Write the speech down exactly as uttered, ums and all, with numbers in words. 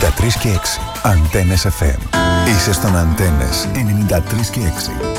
ενενήντα τρία και έξι. Αντένες εφ εμ. Είσαι στον Αντένες ενενήντα τρία και έξι.